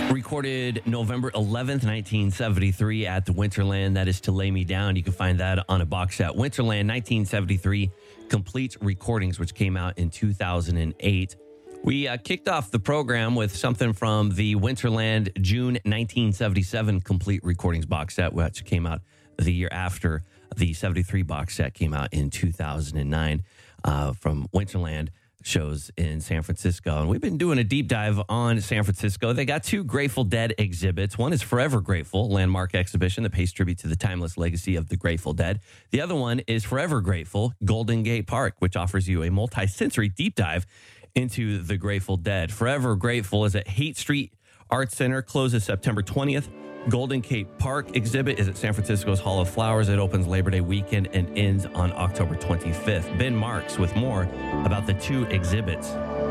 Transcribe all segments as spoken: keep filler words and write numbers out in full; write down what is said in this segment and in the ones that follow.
Recorded November eleventh, nineteen seventy-three at the Winterland. That is To Lay Me Down. You can find that on a box set. Winterland nineteen seventy-three Complete Recordings, which came out in two thousand eight. We uh, kicked off the program with something from the Winterland June nineteen seventy-seven Complete Recordings box set, which came out the year after the seventy-three box set came out in two thousand nine uh, from Winterland shows in San Francisco. And we've been doing a deep dive on San Francisco. They got two Grateful Dead exhibits. One is Forever Grateful, landmark exhibition that pays tribute to the timeless legacy of the Grateful Dead. The other one is Forever Grateful, Golden Gate Park, which offers you a multi-sensory deep dive into the Grateful Dead. Forever Grateful is at Haight Street Arts Center, closes September twentieth. Golden Gate Park exhibit is at San Francisco's Hall of Flowers. It opens Labor Day weekend and ends on October twenty-fifth. Ben Marks with more about the two exhibits.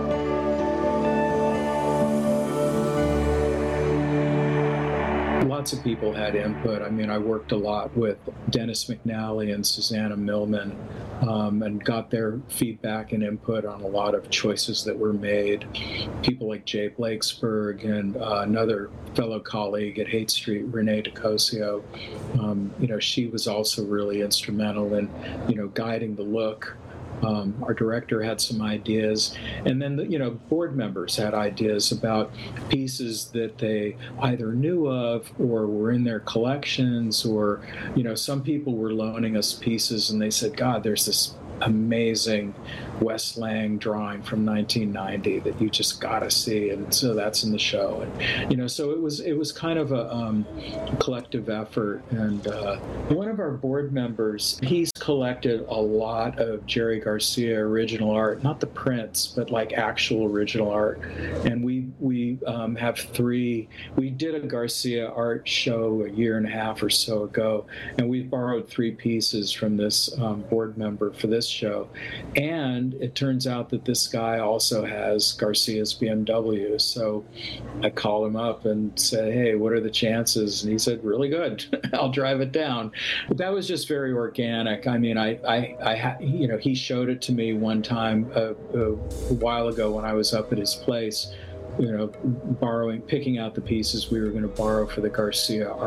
Lots of people had input. I mean, I worked a lot with Dennis McNally and Susanna Millman um, and got their feedback and input on a lot of choices that were made. People like Jay Blakesberg and uh, another fellow colleague at Haight Street, Renee DeCosio, um, you know, she was also really instrumental in, you know, guiding the look. Um, our director had some ideas, and then the, you know, board members had ideas about pieces that they either knew of or were in their collections, or you know, some people were loaning us pieces, and they said, "God, there's this amazing Wes Lang drawing from nineteen ninety that you just gotta see," and so that's in the show. And you know, so it was it was kind of a um, collective effort. And uh, one of our board members, he's collected a lot of Jerry Garcia original art, not the prints, but like actual original art. And we we um, have three. We did a Garcia art show a year and a half or so ago, and we borrowed three pieces from this um, board member for this show. And it turns out that this guy also has Garcia's B M W. So I called him up and said, "Hey, what are the chances?" And he said, "Really good. I'll drive it down." But that was just very organic. I mean, I, I, I, you know, he showed it to me one time uh, a while ago when I was up at his place, you know, borrowing, picking out the pieces we were going to borrow for the Garcia art.